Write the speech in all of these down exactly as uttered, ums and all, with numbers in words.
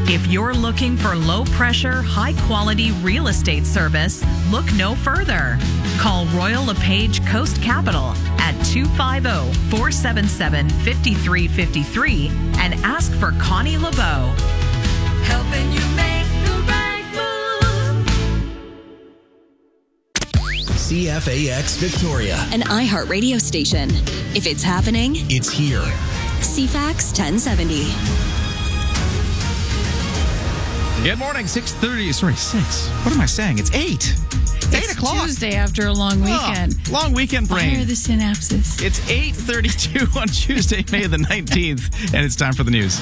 If you're looking for low-pressure, high-quality real estate service, look no further. Call Royal LePage Coast Capital at two five zero, four seven seven, five three five three and ask for Connie LeBeau. Helping you make the right move. C F A X Victoria, an iHeartRadio station. If it's happening, it's here. C FAX ten seventy. Good morning, six thirty. Sorry, six. What am I saying? It's eight. It's, it's eight o'clock. Tuesday after a long weekend. Oh, long weekend brain. Fire the synapses. It's eight thirty-two on Tuesday, May the nineteenth, and it's time for the news.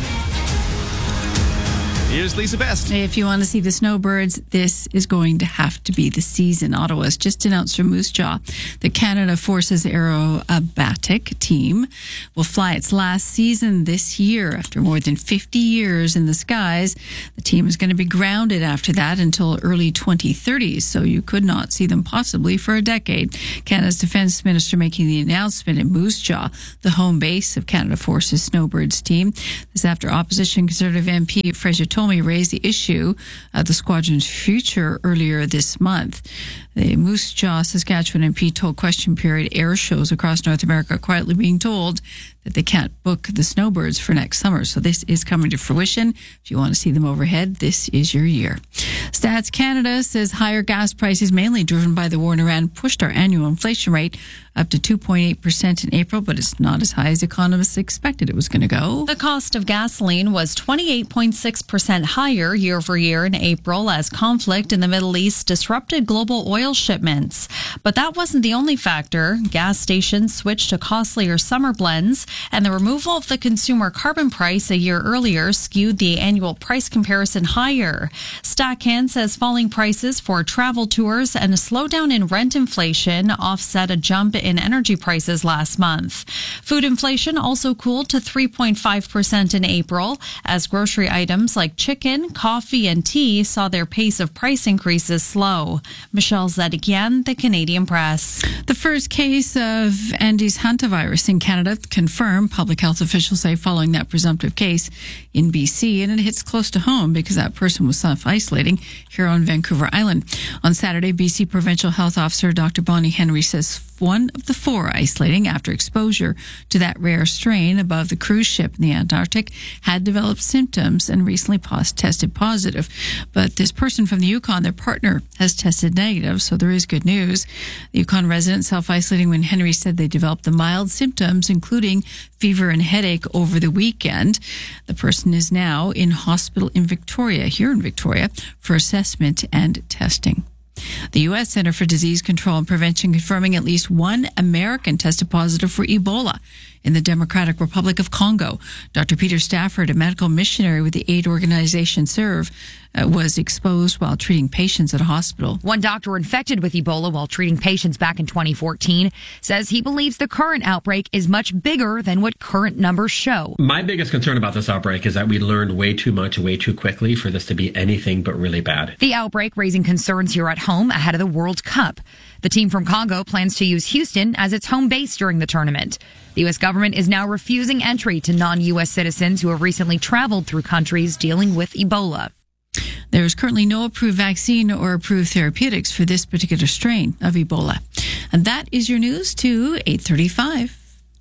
Here's Lisa Best. If you want to see the snowbirds, this is going to have to be the season. Ottawa has just announced from Moose Jaw the Canada Forces Aerobatic team will fly its last season this year. After more than fifty years in the skies, the team is going to be grounded after that until early twenty thirties, so you could not see them possibly for a decade. Canada's Defence Minister making the announcement in Moose Jaw, the home base of Canada Forces Snowbirds team. This after opposition Conservative M P Fraser Tolmie raised the issue of the squadron's future earlier this month. The Moose Jaw, Saskatchewan M P told Question Period air shows across North America are quietly being told that they can't book the snowbirds for next summer. So this is coming to fruition. If you want to see them overhead, this is your year. Stats Canada says higher gas prices, mainly driven by the war in Iran, pushed our annual inflation rate up to two point eight percent in April, but it's not as high as economists expected it was going to go. The cost of gasoline was twenty-eight point six percent higher year over year in April as conflict in the Middle East disrupted global oil shipments. But that wasn't the only factor. Gas stations switched to costlier summer blends, and the removal of the consumer carbon price a year earlier skewed the annual price comparison higher. Stackhan says falling prices for travel tours and a slowdown in rent inflation offset a jump in energy prices last month. Food inflation also cooled to three point five percent in April as grocery items like chicken, coffee, and tea saw their pace of price increases slow. Michelle Zedekian, The Canadian Press. The first case of Andes hantavirus in Canada confirmed, public health officials say, following that presumptive case in B C, and it hits close to home because that person was self-isolating here on Vancouver Island. On Saturday, B C Provincial Health Officer Doctor Bonnie Henry says one of the four isolating after exposure to that rare strain above the cruise ship in the Antarctic had developed symptoms and recently pos- tested positive. But this person from the Yukon, their partner, has tested negative, so there is good news. The Yukon resident self-isolating when Henry said they developed the mild symptoms, including fever and headache over the weekend. The person is now in hospital in Victoria, here in Victoria, for assessment and testing. The U S Center for Disease Control and Prevention confirming at least one American tested positive for Ebola in the Democratic Republic of Congo. Doctor Peter Stafford, a medical missionary with the aid organization SERVE, uh, was exposed while treating patients at a hospital. One doctor infected with Ebola while treating patients back in twenty fourteen says he believes the current outbreak is much bigger than what current numbers show. My biggest concern about this outbreak is that we learned way too much way too quickly for this to be anything but really bad. The outbreak raising concerns here at home ahead of the World Cup. The team from Congo plans to use Houston as its home base during the tournament. The U S government is now refusing entry to non-U S citizens who have recently traveled through countries dealing with Ebola. There is currently no approved vaccine or approved therapeutics for this particular strain of Ebola. And that is your news to eight thirty-five.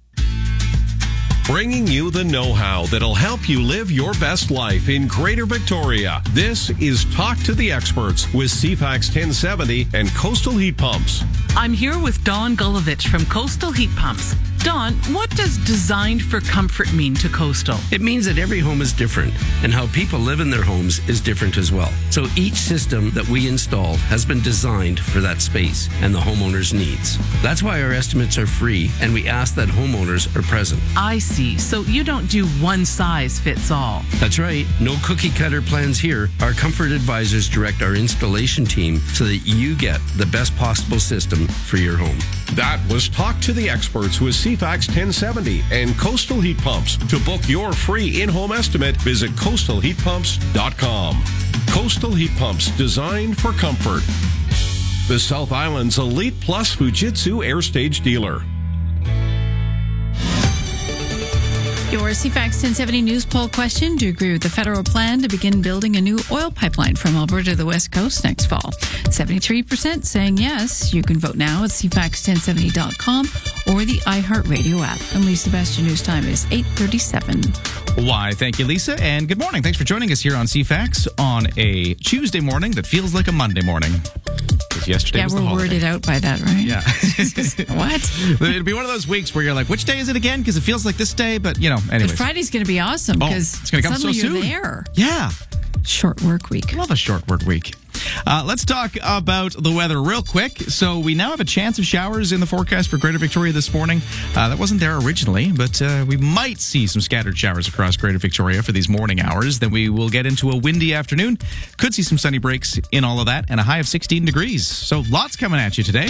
Bringing you the know-how that'll help you live your best life in Greater Victoria. This is Talk to the Experts with C FAX ten seventy and Coastal Heat Pumps. I'm here with Dawn Gulovich from Coastal Heat Pumps. Dawn, what does designed for comfort mean to Coastal? It means that every home is different, and how people live in their homes is different as well. So each system that we install has been designed for that space and the homeowner's needs. That's why our estimates are free, and we ask that homeowners are present. I see. So you don't do one size fits all. That's right. No cookie cutter plans here. Our comfort advisors direct our installation team so that you get the best possible system for your home. That was Talk to the Experts with C FAX ten seventy and Coastal Heat Pumps. To book your free in-home estimate, visit coastal heat pumps dot com. Coastal Heat Pumps, designed for comfort. The South Island's Elite Plus Fujitsu Air Stage dealer. Your C FAX ten seventy news poll question: do you agree with the federal plan to begin building a new oil pipeline from Alberta to the West Coast next fall? seventy-three percent saying yes. You can vote now at C FAX ten seventy dot com or the iHeartRadio app. And Lisa Best, your news time is eight thirty-seven. Why, thank you, Lisa, and good morning. Thanks for joining us here on C FAX on a Tuesday morning that feels like a Monday morning. Because yesterday yeah, was the we're holiday. worded out by that, right? Yeah. What? It'll be one of those weeks where you're like, which day is it again? Because it feels like this day, but, you know, anyways. But Friday's going to be awesome because oh, it's going to come so suddenly soon. You're there. Yeah. Short work week. Love a short work week. Uh, let's talk about the weather real quick. So we now have a chance of showers in the forecast for Greater Victoria this morning. Uh, that wasn't there originally, but uh, we might see some scattered showers across Greater Victoria for these morning hours. Then we will get into a windy afternoon. Could see some sunny breaks in all of that and a high of sixteen degrees. So lots coming at you today.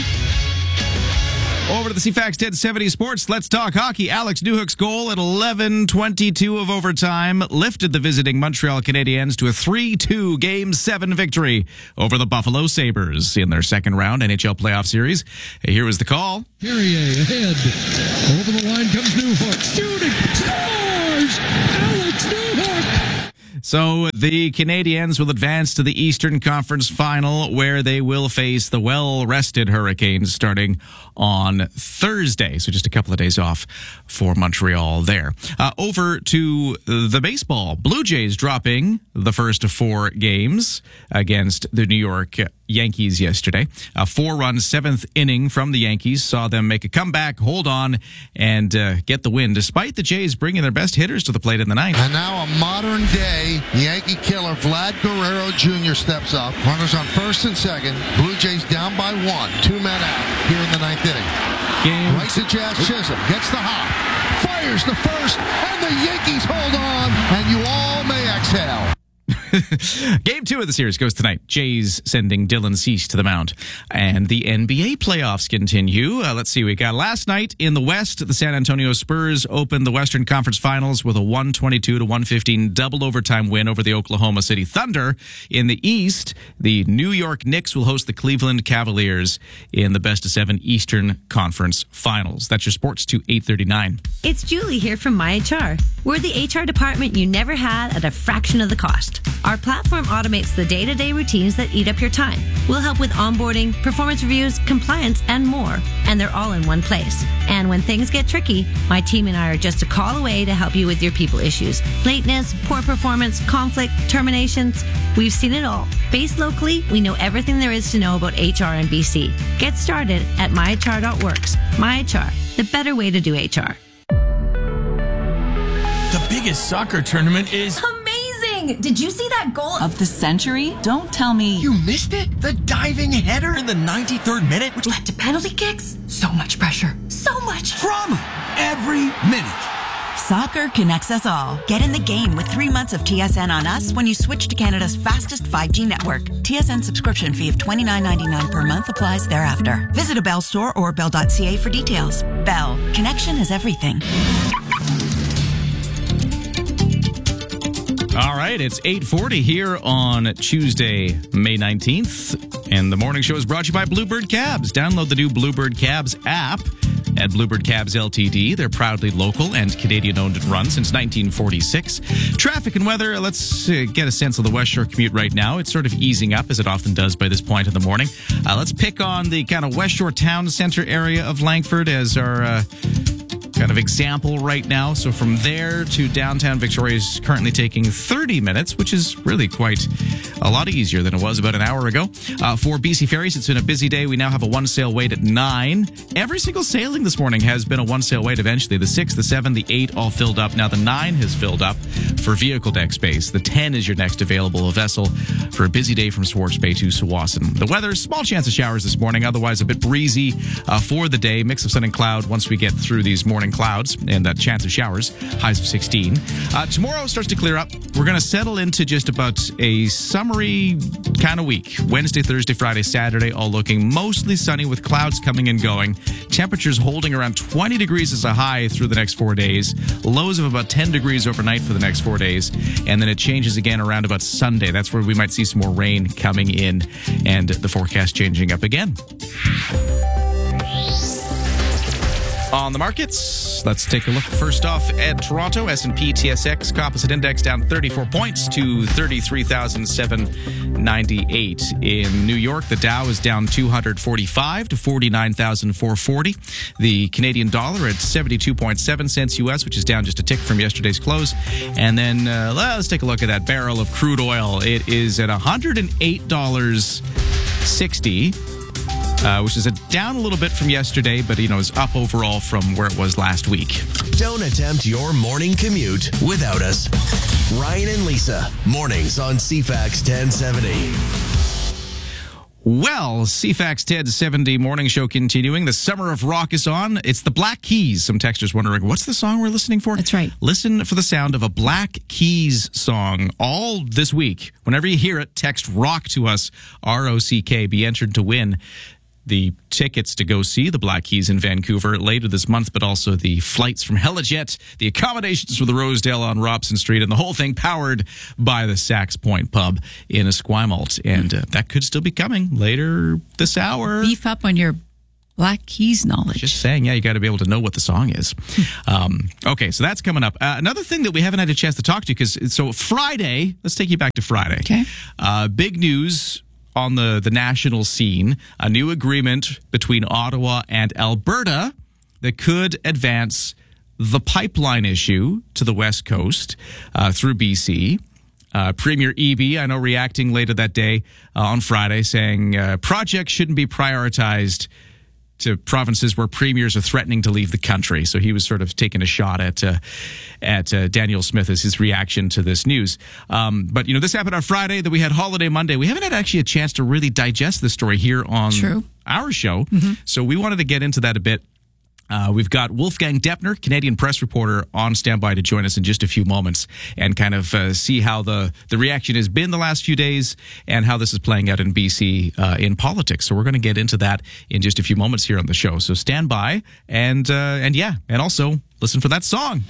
Over to the C FAX ten seventy Sports. Let's talk hockey. Alex Newhook's goal at eleven twenty-two of overtime lifted the visiting Montreal Canadiens to a three two Game seven victory over the Buffalo Sabres in their second round N H L playoff series. Here was the call. Perrier ahead. Over the line comes Newhook. Shooting. Scores! Alex Newhook! So the Canadiens will advance to the Eastern Conference Final, where they will face the well-rested Hurricanes starting on Thursday. So just a couple of days off for Montreal there. Uh, over to the baseball. Blue Jays dropping the first of four games against the New York Yankees yesterday. A four-run seventh inning from the Yankees saw them make a comeback, hold on, and uh, get the win, despite the Jays bringing their best hitters to the plate in the ninth. And now a modern-day Yankee killer, Vlad Guerrero Junior steps up. Runners on first and second. Blue Jays down by one. Two men out here in the ninth inning. Game. Right to Jazz Chisholm. Gets the hop. Fires the first. And the Yankees hold on. And you all may exhale. Game two of the series goes tonight. Jays sending Dylan Cease to the mound. And the N B A playoffs continue. Uh, let's see. We got last night in the West, the San Antonio Spurs opened the Western Conference Finals with a one twenty-two to one fifteen double overtime win over the Oklahoma City Thunder. In the East, the New York Knicks will host the Cleveland Cavaliers in the best of seven Eastern Conference Finals. That's your sports to eight thirty-nine. It's Julie here from MyHR. We're the H R department you never had at a fraction of the cost. Our platform automates the day-to-day routines that eat up your time. We'll help with onboarding, performance reviews, compliance, and more. And they're all in one place. And when things get tricky, my team and I are just a call away to help you with your people issues. Lateness, poor performance, conflict, terminations. We've seen it all. Based locally, we know everything there is to know about H R and B C. Get started at my H R dot works. MyHR, the better way to do H R. The biggest soccer tournament is amazing! Did you see that goal of the century? Don't tell me you missed it. The diving header in the ninety-third minute, which led to penalty kicks. So much pressure. So much drama every minute. Soccer connects us all. Get in the game with three months of T S N on us when you switch to Canada's fastest five G network. T S N subscription fee of twenty-nine ninety-nine per month applies thereafter. Visit a Bell store or bell dot c a for details. Bell. Connection is everything. All right, it's eight forty here on Tuesday, May nineteenth, and the morning show is brought to you by Bluebird Cabs. Download the new Bluebird Cabs app at Bluebird Cabs Limited. They're proudly local and Canadian-owned and run since nineteen forty-six. Traffic and weather, let's uh, get a sense of the West Shore commute right now. It's sort of easing up, as it often does by this point in the morning. Uh, let's pick on the kind of West Shore town center area of Langford as our Uh, kind of example right now. So from there to downtown Victoria is currently taking thirty minutes, which is really quite a lot easier than it was about an hour ago. Uh, for B C Ferries, it's been a busy day. We now have a one sail wait at nine. Every single sailing this morning has been a one sail wait eventually. The six, the seven, the eight all filled up. Now the nine has filled up for vehicle deck space. The ten is your next available vessel for a busy day from Swartz Bay to Sawasan. The weather, small chance of showers this morning, otherwise a bit breezy uh, for the day. Mix of sun and cloud once we get through these morning clouds and that chance of showers, highs of sixteen. Uh, tomorrow starts to clear up. We're going to settle into just about a summery kind of week. Wednesday, Thursday, Friday, Saturday, all looking mostly sunny with clouds coming and going. Temperatures holding around twenty degrees as a high through the next four days. Lows of about ten degrees overnight for the next four days. And then it changes again around about Sunday. That's where we might see some more rain coming in and the forecast changing up again. On the markets, let's take a look. First off, at Toronto, S and P T S X Composite Index down thirty-four points to thirty-three thousand seven hundred ninety-eight. In New York, the Dow is down two hundred forty-five to forty-nine thousand four hundred forty. The Canadian dollar at seventy-two point seven cents U S, which is down just a tick from yesterday's close. And then uh, let's take a look at that barrel of crude oil. It is at one hundred eight dollars and sixty cents. Uh, which is a down a little bit from yesterday, but, you know, is up overall from where it was last week. Don't attempt your morning commute without us. Ryan and Lisa, mornings on C FAX ten seventy. Well, C FAX ten seventy morning show continuing. The Summer of Rock is on. It's the Black Keys. Some texters wondering, what's the song we're listening for? That's right. Listen for the sound of a Black Keys song all this week. Whenever you hear it, text ROCK to us, R O C K. Be entered to win the tickets to go see the Black Keys in Vancouver later this month, but also the flights from Helijet, the accommodations for the Rosedale on Robson Street, and the whole thing powered by the Sax Point Pub in Esquimalt. And uh, that could still be coming later this hour. Beef up on your Black Keys knowledge. Just saying, yeah, you got to be able to know what the song is. um, okay, so that's coming up. Uh, another thing that we haven't had a chance to talk to, because so Friday, let's take you back to Friday. Okay. Uh, big news on the, the national scene, a new agreement between Ottawa and Alberta that could advance the pipeline issue to the West Coast uh, through B C. Uh, Premier Eby, I know, reacting later that day uh, on Friday, saying uh, projects shouldn't be prioritized to provinces where premiers are threatening to leave the country. So he was sort of taking a shot at uh, at uh, Daniel Smith as his reaction to this news. Um, but, you know, this happened on Friday, that we had Holiday Monday. We haven't had actually a chance to really digest this story here on True. our show. Mm-hmm. So we wanted to get into that a bit. Uh, we've got Wolfgang Deppner, Canadian press reporter, on standby to join us in just a few moments and kind of uh, see how the, the reaction has been the last few days and how this is playing out in B C uh, in politics. So we're going to get into that in just a few moments here on the show. So stand by and, uh, and yeah, and also listen for that song.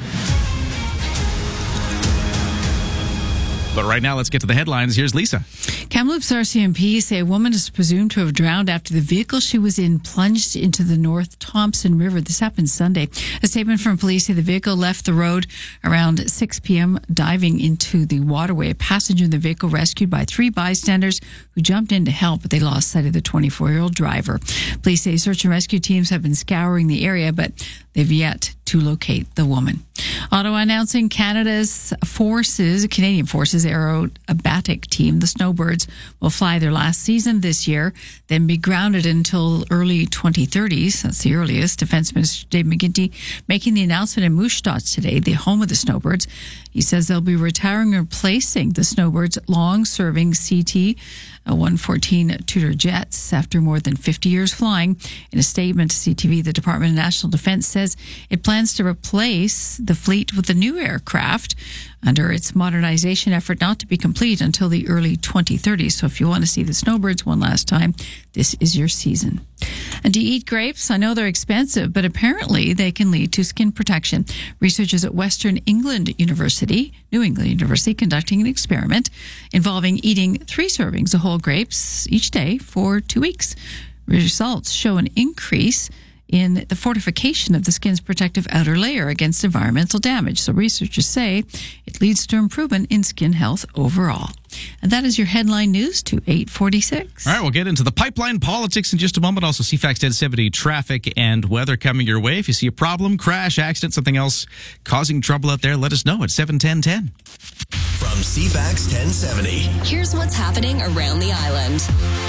But right now, let's get to the headlines. Here's Lisa. Kamloops R C M P say a woman is presumed to have drowned after the vehicle she was in plunged into the North Thompson River. This happened Sunday. A statement from police say the vehicle left the road around six p.m., diving into the waterway. A passenger in the vehicle rescued by three bystanders who jumped in to help, but they lost sight of the twenty-four-year-old driver. Police say search and rescue teams have been scouring the area, but they've yet to locate the woman. Ottawa announcing Canada's forces, Canadian Forces aerobatic team, the Snowbirds, will fly their last season this year, then be grounded until early twenty thirties. That's the earliest. Defense Minister Dave McGuinty making the announcement in Moose Jaw today, the home of the Snowbirds. He says they'll be retiring and replacing the Snowbirds' long-serving C T one fourteen Tudor jets after more than fifty years flying. In a statement to C T V, the Department of National Defense says it plans to replace the fleet with a new aircraft under its modernization effort not to be complete until the early twenty thirties. So if you want to see the Snowbirds one last time, this is your season. And do you eat grapes? I know they're expensive, but apparently they can lead to skin protection. Researchers at Western England University, New England University, conducting an experiment involving eating three servings of whole grapes each day for two weeks. Results show an increase in the fortification of the skin's protective outer layer against environmental damage. So researchers say it leads to improvement in skin health overall. And that is your headline news to eight forty-six. All right, we'll get into the pipeline politics in just a moment. Also, C FAX ten seventy traffic and weather coming your way. If you see a problem, crash, accident, something else causing trouble out there, let us know at seven ten ten. From C FAX ten seventy. Here's what's happening around the island.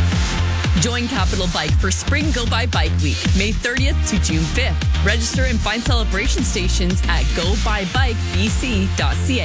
Join Capital Bike for Spring Go By Bike Week, May thirtieth to June fifth. Register and find celebration stations at go by bike b c dot c a.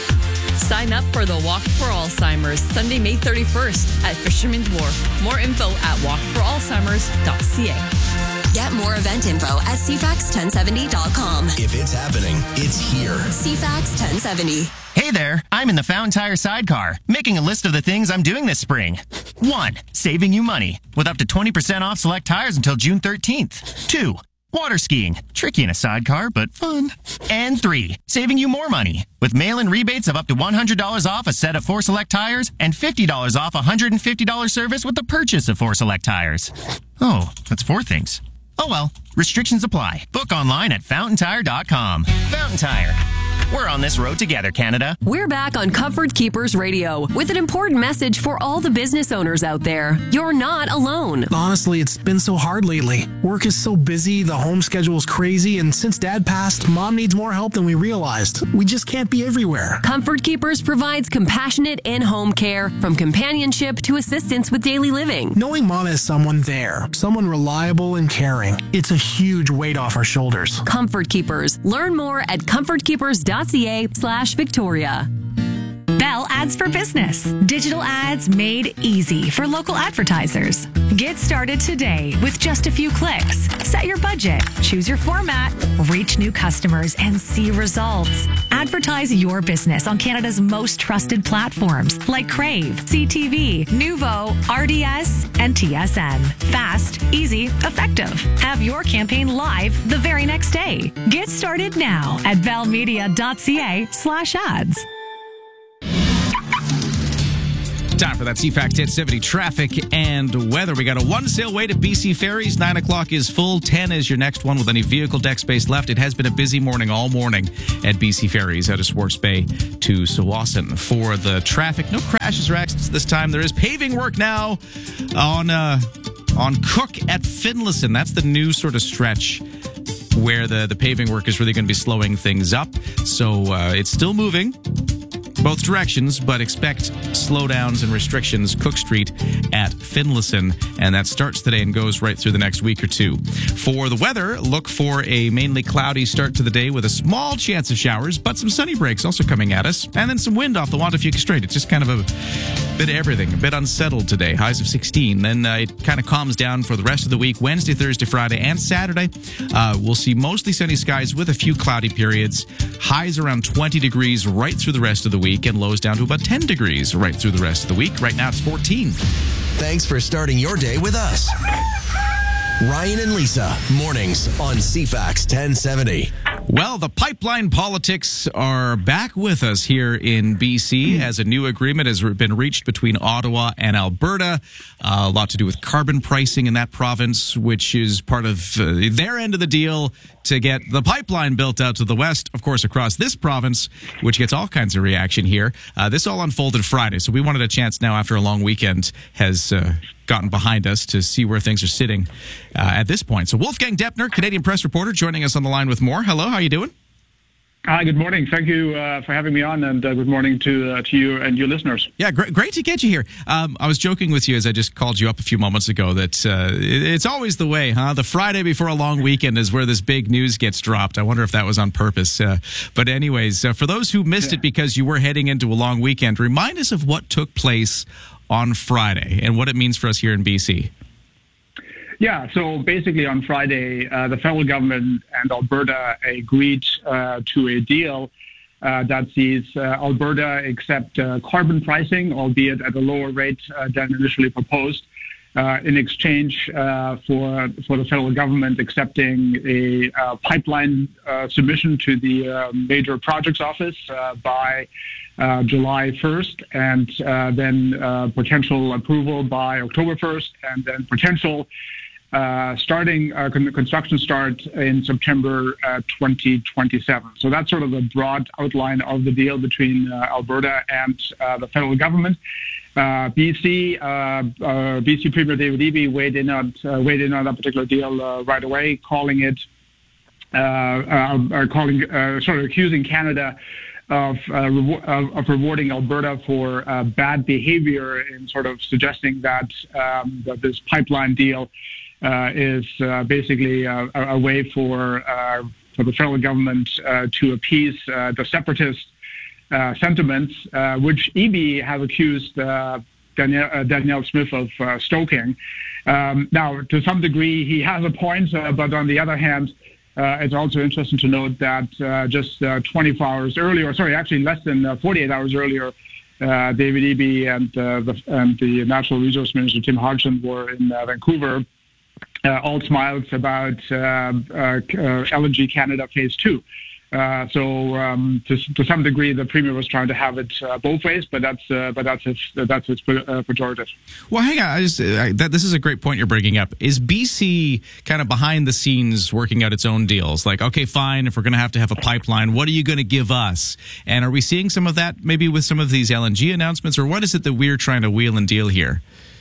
Sign up for the Walk for Alzheimer's Sunday, May thirty-first at Fisherman's Wharf. More info at walk for alzheimers dot c a. Get more event info at c fax ten seventy dot com. If it's happening, it's here. C FAX ten seventy. Hey there, I'm in the Fountain Tire sidecar, making a list of the things I'm doing this spring. One, saving you money, with up to twenty percent off select tires until June thirteenth. Two, water skiing, tricky in a sidecar, but fun. And three, saving you more money, with mail-in rebates of up to one hundred dollars off a set of four select tires and fifty dollars off a one hundred fifty dollars service with the purchase of four select tires. Oh, that's four things. Oh well, restrictions apply. Book online at fountain tire dot com. Fountain Tire. We're on this road together, Canada. We're back on Comfort Keepers Radio with an important message for all the business owners out there. You're not alone. Honestly, it's been so hard lately. Work is so busy, the home schedule is crazy, and since Dad passed, Mom needs more help than we realized. We just can't be everywhere. Comfort Keepers provides compassionate in-home care, from companionship to assistance with daily living. Knowing Mom has someone there, someone reliable and caring, it's a huge weight off our shoulders. Comfort Keepers. Learn more at comfort keepers dot c a slash Victoria. Bell Ads for Business. Digital ads made easy for local advertisers. Get started today with just a few clicks. Set your budget, choose your format, reach new customers, and see results. Advertise your business on Canada's most trusted platforms like Crave, C T V, Nuvo, R D S, and T S N. Fast, easy, effective. Have your campaign live the very next day. Get started now at bellmedia dot c a slash ads. Time for that C FAX ten seventy traffic and weather. We got a one sail wait at B C Ferries. nine o'clock is full. ten is your next one with any vehicle deck space left. It has been a busy morning all morning at B C Ferries out of Swartz Bay to Tsawwassen. For the traffic, no crashes or accidents this time. There is paving work now on uh, on Cook at Finlayson. That's the new sort of stretch where the, the paving work is really going to be slowing things up. So uh, it's still moving both directions, but expect slowdowns and restrictions Cook Street at Finlayson, and that starts today and goes right through the next week or two. For the weather, look for a mainly cloudy start to the day with a small chance of showers, but some sunny breaks also coming at us, and then some wind off the Wantafuka Strait. It's just kind of a bit of everything, a bit unsettled today. Highs of sixteen. Then uh, it kind of calms down for the rest of the week. Wednesday, Thursday, Friday, and Saturday, uh, we'll see mostly sunny skies with a few cloudy periods. Highs around twenty degrees right through the rest of the week, and lows down to about ten degrees right through the rest of the week. Right now, it's fourteen. Thanks for starting your day with us. Ryan and Lisa, mornings on C FAX ten seventy. Well, the pipeline politics are back with us here in B C as a new agreement has been reached between Ottawa and Alberta. Uh, a lot to do with carbon pricing in that province, which is part of uh, their end of the deal to get the pipeline built out to the west, of course, across this province, which gets all kinds of reaction here. Uh, this all unfolded Friday, so we wanted a chance now after a long weekend has uh, gotten behind us to see where things are sitting uh, at this point. So Wolfgang Deppner, Canadian press reporter, joining us on the line with more. Hello, how are you doing? Hi, good morning. Thank you uh, for having me on, and uh, good morning to uh, to you and your listeners. Yeah, great, great to get you here. Um, I was joking with you as I just called you up a few moments ago that uh, it, it's always the way, huh? The Friday before a long weekend is where this big news gets dropped. I wonder if that was on purpose. Uh, but anyways, uh, for those who missed yeah. it because you were heading into a long weekend, remind us of what took place on Friday and what it means for us here in B C. Yeah, so basically on Friday, uh, the federal government and Alberta agreed uh, to a deal uh, that sees uh, Alberta accept uh, carbon pricing, albeit at a lower rate uh, than initially proposed, uh, in exchange uh, for for the federal government accepting a uh, pipeline uh, submission to the uh, Major Projects Office uh, by uh, July first, and uh, then uh, potential approval by October first, and then potential Uh, starting uh, con- construction start in September uh, twenty twenty-seven. So that's sort of the broad outline of the deal between uh, Alberta and uh, the federal government. Uh, B C, uh, uh, B C Premier David Eby weighed in on uh, weighed in on that particular deal uh, right away, calling it, uh, uh, uh, calling, uh, sort of accusing Canada of, uh, re- of rewarding Alberta for uh, bad behavior, and sort of suggesting that, um, that this pipeline deal Uh, is uh, basically uh, a, a way for uh, for the federal government uh, to appease uh, the separatist uh, sentiments, uh, which Eby have accused uh, Danielle, uh, Danielle Smith of uh, stoking. Um, now, to some degree, he has a point, uh, but on the other hand, uh, it's also interesting to note that uh, just uh, twenty-four hours earlier, sorry, actually less than uh, forty-eight hours earlier, uh, David Eby and, uh, the, and the Natural Resource Minister, Tim Hodgson, were in uh, Vancouver, Uh, all smiles about uh, uh, uh, L N G Canada Phase two. Uh, so um, to, to some degree, the premier was trying to have it uh, both ways, but that's uh, but that's its that's its uh, pejorative. Well, hang on. I just I, that this is a great point you're bringing up. Is B C kind of behind the scenes working out its own deals? Like, okay, fine, if we're going to have to have a pipeline, what are you going to give us? And are we seeing some of that maybe with some of these L N G announcements, or what is it that we're trying to wheel and deal here?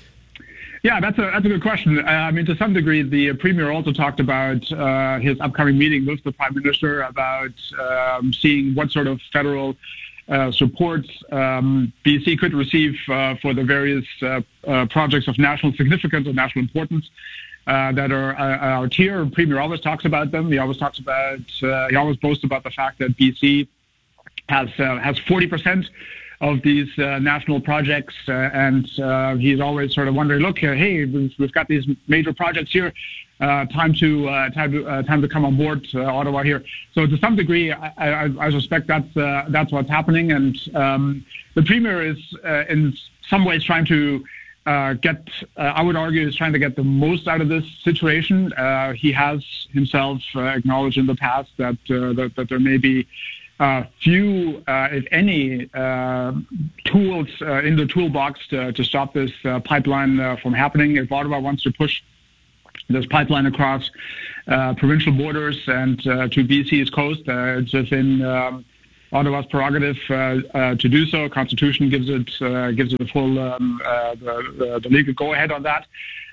Yeah, that's a that's a good question. Uh, I mean, to some degree, the premier also talked about uh, his upcoming meeting with the prime minister about um, seeing what sort of federal uh, support um, B C could receive uh, for the various uh, uh, projects of national significance or national importance uh, that are uh, out here. The premier always talks about them. He always talks about uh, he always boasts about the fact that B C has uh, has forty percent. Of these uh, national projects, uh, and uh, he's always sort of wondering, look, uh, hey, we've, we've got these major projects here, uh, time to uh, time to uh, time to come on board, uh, Ottawa here. So to some degree, I, I, I suspect that's uh, that's what's happening, and um, the premier is uh, in some ways trying to uh, get, uh, I would argue, is trying to get the most out of this situation. Uh, he has himself uh, acknowledged in the past that uh, that, that there may be. Uh, few, uh, if any, uh, tools uh, in the toolbox to, to stop this uh, pipeline uh, from happening. If Ottawa wants to push this pipeline across uh, provincial borders and uh, to B C's coast, uh, it's within um, Ottawa's prerogative uh, uh, to do so. Constitution gives it uh, gives it a full um, uh, the, the legal go-ahead on that.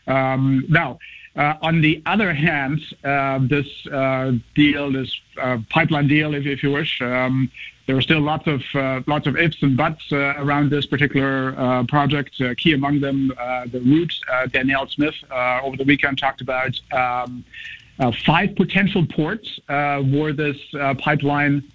Um, now. Uh, on the other hand, uh, this uh, deal, this uh, pipeline deal, if, if you wish, um, there are still lots of uh, lots of ifs and buts uh, around this particular uh, project. Uh, key among them, uh, the route. Uh, Danielle Smith uh, over the weekend talked about um, uh, five potential ports uh, where this uh, pipeline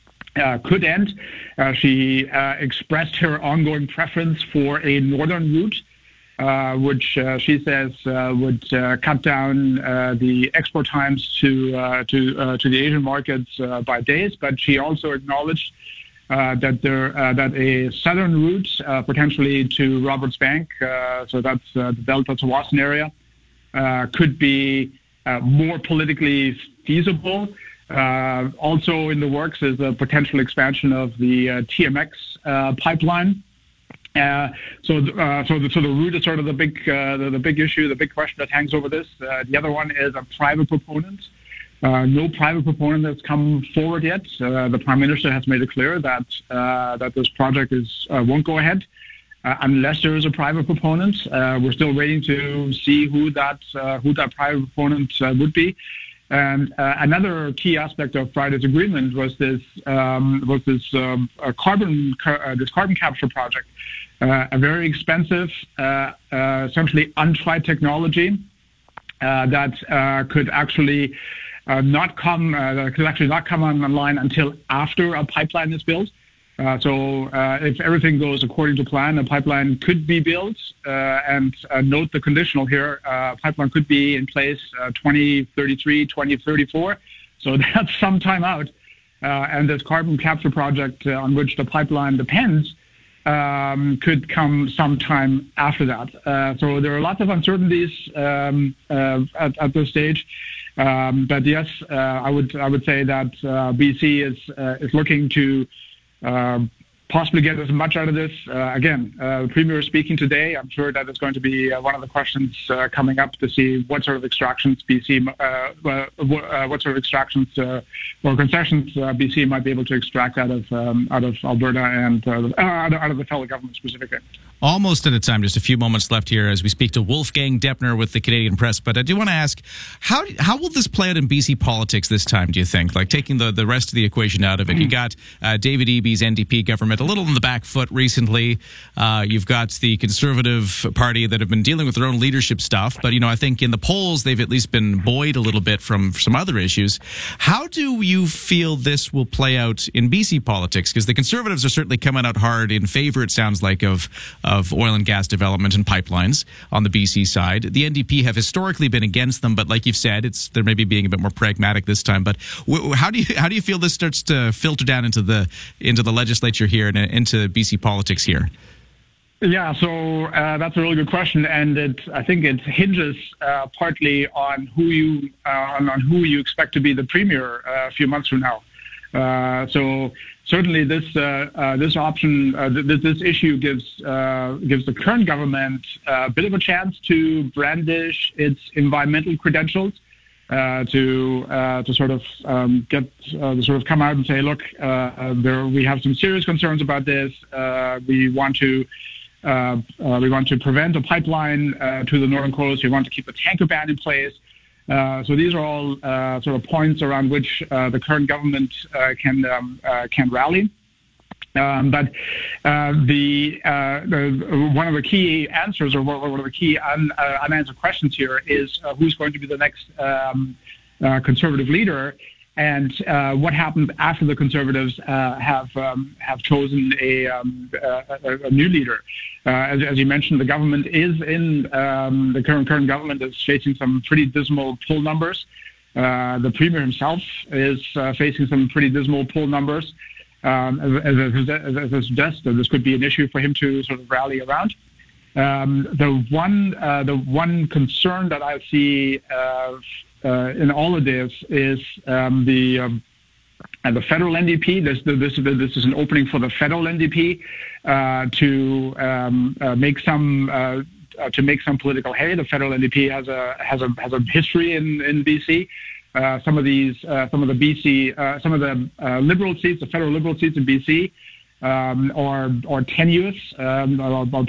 uh, could end. Uh, she uh, expressed her ongoing preference for a northern route. Uh, which uh, she says uh, would uh, cut down uh, the export times to uh, to uh, to the Asian markets uh, by days. But she also acknowledged uh, that there uh, that a southern route, uh, potentially to Roberts Bank, uh, so that's uh, the Delta Tsawwassen area, uh, could be uh, more politically feasible. Uh, also in the works is a potential expansion of the uh, T M X uh, pipeline. Uh, so, uh, so, the, so the route is sort of the big, uh, the, the big issue, the big question that hangs over this. Uh, the other one is a private proponent. Uh, no private proponent has come forward yet. Uh, the prime minister has made it clear that uh, that this project is uh, won't go ahead uh, unless there is a private proponent. Uh, we're still waiting to see who that uh, who that private proponent uh, would be. And uh, another key aspect of Friday's agreement was this um, was this um, uh, carbon uh, this carbon capture project, uh, a very expensive, uh, uh, essentially untried technology uh, that uh, could actually uh, not come uh, that could actually not come online until after a pipeline is built. Uh, so uh, if everything goes according to plan, a pipeline could be built. Uh, and uh, note the conditional here, uh, pipeline could be in place uh, twenty thirty-three, twenty thirty-four. So that's some time out. Uh, and this carbon capture project uh, on which the pipeline depends um, could come sometime after that. Uh, so there are lots of uncertainties um, uh, at, at this stage. Um, but yes, uh, I would I would say that uh, B C is uh, is looking to Uh, possibly get as much out of this. Uh, again, uh, the Premier is speaking today. I'm sure that it's going to be uh, one of the questions uh, coming up to see what sort of extractions B C, uh, uh, what sort of extractions uh, or concessions uh, B C might be able to extract out of um, out of Alberta and uh, out, of, out of the federal government specifically. Almost at a time, just a few moments left here as we speak to Wolfgang Deppner with the Canadian Press. But I do want to ask, how how will this play out in B C politics this time, do you think? Like taking the, the rest of the equation out of it. You got uh, David Eby's N D P government a little on the back foot recently. Uh, you've got the Conservative Party that have been dealing with their own leadership stuff. But, you know, I think in the polls, they've at least been buoyed a little bit from some other issues. How do you feel this will play out in B C politics? Because the Conservatives are certainly coming out hard in favor, it sounds like, of of oil and gas development and pipelines on the B C side. The N D P have historically been against them, but like you've said, it's they're maybe being a bit more pragmatic this time. But w- how do you how do you feel this starts to filter down into the into the legislature here and into B C politics here? Yeah, so uh, that's a really good question, and it I think it hinges uh, partly on who you uh, on, on who you expect to be the premier uh, a few months from now. Uh, so certainly this uh, uh, this option, uh, th- this issue gives uh, gives the current government a bit of a chance to brandish its environmental credentials, uh, to uh, to sort of um, get uh, to sort of come out and say, look, uh, there we have some serious concerns about this. Uh, we want to. Uh, uh, we want to prevent a pipeline uh, to the northern coast. We want to keep a tanker ban in place. Uh, so these are all uh, sort of points around which uh, the current government uh, can um, uh, can rally. Um, but uh, the, uh, the one of the key answers, or one of the key un, uh, unanswered questions here, is uh, who's going to be the next um, uh, conservative leader. And uh, what happens after the Conservatives uh, have um, have chosen a, um, a, a new leader? Uh, as, as you mentioned, the government is in um, the current current government is facing some pretty dismal poll numbers. Uh, the premier himself is uh, facing some pretty dismal poll numbers. Um, as, as, as, as I suggest, this could be an issue for him to sort of rally around. Um, the one uh, the one concern that I see. Uh, Uh, in all of this is um, the um, uh, the federal N D P. This this this is an opening for the federal N D P uh, to um, uh, make some uh, uh, to make some political hay. The federal N D P has a has a has a history in in B C. Uh, some of these uh, some of the B C uh, some of the uh, liberal seats, the federal liberal seats in B C, um, are are tenuous. Um,